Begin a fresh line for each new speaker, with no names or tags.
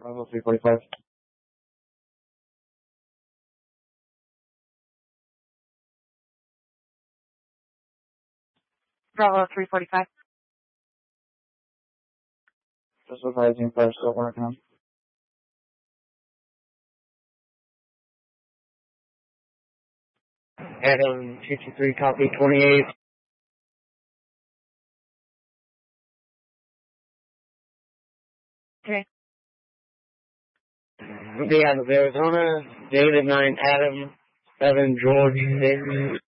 Bravo 345.
Bravo 345.
Just advising first, still working on.
Adam 53, copy 28.
Okay.
Day out of Arizona, David 9, Adam 7, George,